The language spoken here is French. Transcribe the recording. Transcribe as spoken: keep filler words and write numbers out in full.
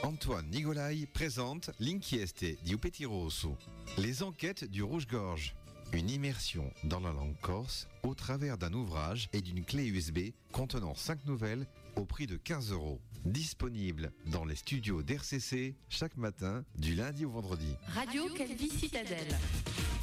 Antoine Nigolai présente L'inchieste di Upeti Rosso, les enquêtes du Rouge-Gorge. Une immersion dans la langue corse au travers d'un ouvrage et d'une clé U S B contenant cinq nouvelles au prix de quinze euros. Disponible dans les studios d'R C C chaque matin du lundi au vendredi. Radio Calvi Citadelle.